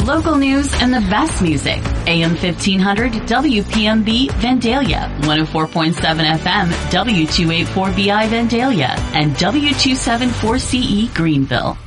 Local news and the best music. AM 1500 WPMB Vandalia, 104.7 FM W284BI Vandalia, and W274CE Greenville.